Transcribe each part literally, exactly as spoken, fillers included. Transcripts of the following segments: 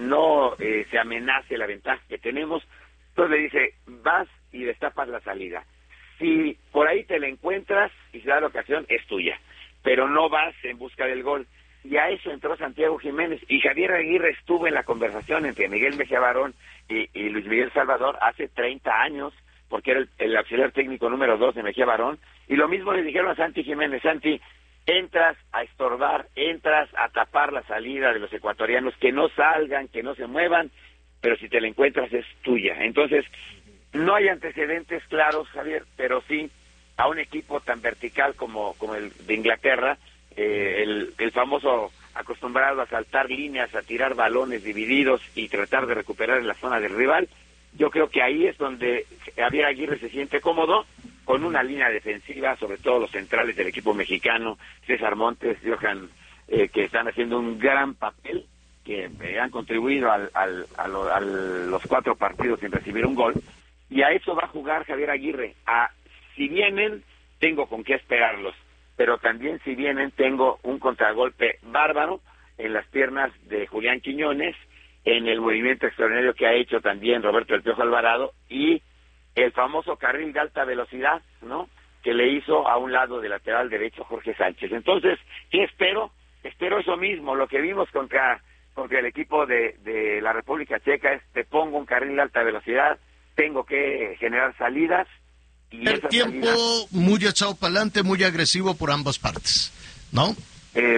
no eh, se amenace la ventaja que tenemos. Entonces le dice, vas y destapas la salida. Si por ahí te la encuentras y se da la ocasión, es tuya, pero no vas en busca del gol. Y a eso entró Santiago Jiménez, y Javier Aguirre estuvo en la conversación entre Miguel Mejía Barón y, y Luis Miguel Salvador hace treinta años, porque era el, el auxiliar técnico número dos de Mejía Barón, y lo mismo le dijeron a Santi Jiménez: Santi, entras a estorbar, entras a tapar la salida de los ecuatorianos, que no salgan, que no se muevan, pero si te la encuentras es tuya. Entonces, no hay antecedentes claros, Javier, pero sí a un equipo tan vertical como, como el de Inglaterra, eh, el, el famoso acostumbrado a saltar líneas, a tirar balones divididos y tratar de recuperar en la zona del rival. Yo creo que ahí es donde Javier Aguirre se siente cómodo, con una línea defensiva, sobre todo los centrales del equipo mexicano, César Montes, Johan, eh, que están haciendo un gran papel, que eh, han contribuido al, al, a, lo, a los cuatro partidos sin recibir un gol, y a eso va a jugar Javier Aguirre. A, si vienen, tengo con qué esperarlos, pero también si vienen, tengo un contragolpe bárbaro en las piernas de Julián Quiñones, en el movimiento extraordinario que ha hecho también Roberto El Piojo Alvarado, y el famoso carril de alta velocidad, ¿no?, que le hizo a un lado del lateral derecho Jorge Sánchez. Entonces, ¿qué espero? Espero eso mismo, lo que vimos contra, contra el equipo de, de la República Checa, es: te pongo un carril de alta velocidad, tengo que generar salidas. Y el tiempo salidas, muy echado para adelante, muy agresivo por ambas partes, ¿no? Eh,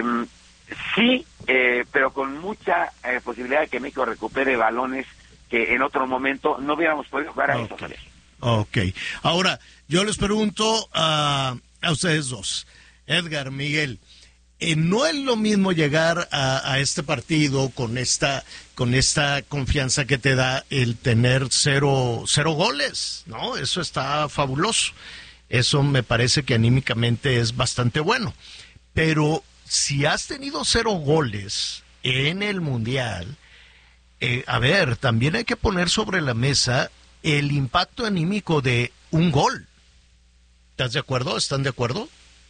sí, eh, pero con mucha eh, posibilidad de que México recupere balones que en otro momento no hubiéramos podido jugar a okay. eso. Ok. Ahora, yo les pregunto a, a ustedes dos, Edgar, Miguel, eh, no es lo mismo llegar a, a este partido con esta con esta confianza que te da el tener cero, cero goles, ¿no? Eso está fabuloso. Eso me parece que anímicamente es bastante bueno. Pero si has tenido cero goles en el Mundial, eh, a ver, también hay que poner sobre la mesa el impacto anímico de un gol. ¿Estás de acuerdo? ¿Están de acuerdo?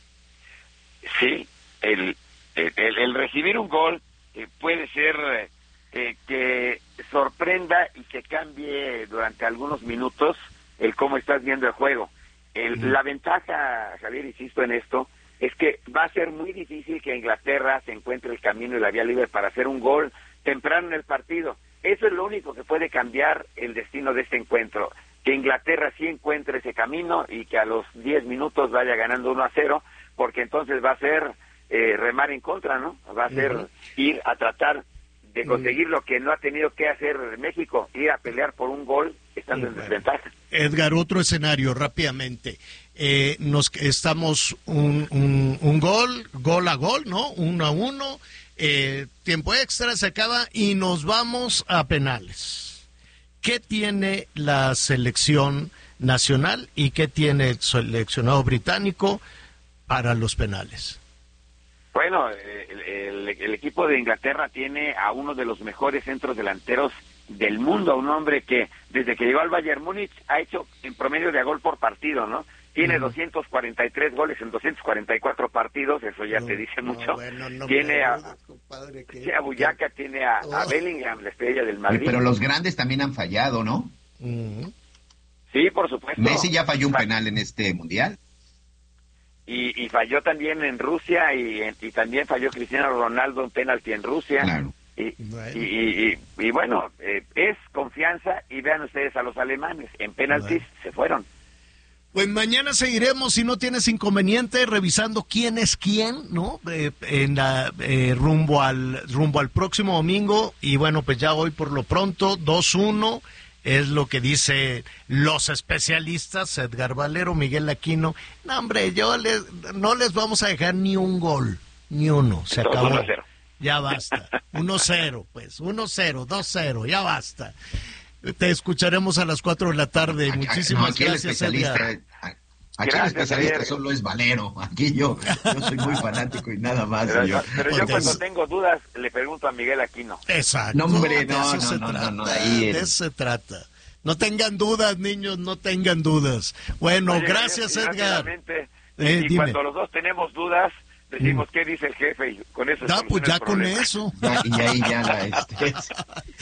Sí, el, el, el recibir un gol eh, puede ser eh, que sorprenda y que cambie durante algunos minutos el cómo estás viendo el juego. El, mm. La ventaja, Javier, insisto en esto, es que va a ser muy difícil que Inglaterra se encuentre el camino y la vía libre para hacer un gol temprano en el partido. Eso es lo único que puede cambiar el destino de este encuentro, que Inglaterra sí encuentre ese camino y que a los diez minutos vaya ganando uno a cero, porque entonces va a ser eh, remar en contra, ¿no? Va a ser uh-huh. ir a tratar de conseguir uh-huh. lo que no ha tenido que hacer México, ir a pelear por un gol estando uh-huh. en desventaja. Edgar, otro escenario rápidamente. Eh, nos estamos un, un, un gol, gol a gol, ¿no? Uno a uno. Eh, tiempo extra, se acaba y nos vamos a penales. ¿Qué tiene la selección nacional y qué tiene el seleccionado británico para los penales? Bueno, el, el, el equipo de Inglaterra tiene a uno de los mejores centros delanteros del mundo, un hombre que desde que llegó al Bayern Múnich ha hecho en promedio de a gol por partido, ¿no? Tiene uh-huh. doscientos cuarenta y tres goles en doscientos cuarenta y cuatro partidos, eso ya no, te dice mucho. No, bueno, no tiene a, dudas, compadre, que, a Buyaca, que... tiene a, oh. a Bellingham, la estrella del Madrid. Pero los grandes también han fallado, ¿no? Uh-huh. Sí, por supuesto. Messi ya falló un penal en este Mundial. Y, y falló también en Rusia y, y también falló Cristiano Ronaldo un penalti en Rusia. Claro. Y bueno, y, y, y, y bueno eh, es confianza, y vean ustedes a los alemanes, en penaltis bueno. se fueron. Pues mañana seguiremos, si no tienes inconveniente, revisando quién es quién, ¿no? Eh, en la, eh, rumbo al rumbo al próximo domingo. Y bueno, pues ya hoy por lo pronto, dos uno, es lo que dicen los especialistas, Edgar Valero, Miguel Aquino. No, hombre, yo les, no les vamos a dejar ni un gol, ni uno, se acabó. uno cero. Ya basta, uno cero, pues, uno cero, dos cero, ya basta. Te escucharemos a las cuatro de la tarde. Acá, Muchísimas no, aquí gracias, el especialista, Edgar. Aquí gracias, el especialista Edgar. Solo es Valero. Aquí yo, yo soy muy fanático y nada más. Pero yo, pero yo cuando es... tengo dudas le pregunto a Miguel Aquino. Exacto. No, hombre, no, no, no, no, no, no, ahí de eso se trata. No tengan dudas, niños, no tengan dudas. Bueno, Oye, y, gracias, Edgar. Y, eh, y cuando los dos tenemos dudas, decimos, mm. ¿qué dice el jefe? Y con eso no, pues ya con problema. eso. Ya, y ahí ya la... Este...